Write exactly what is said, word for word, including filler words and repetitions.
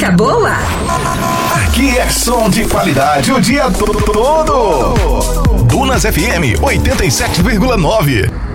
música boa? Aqui é som de qualidade o dia todo. Dunas F M oitenta e sete vírgula nove.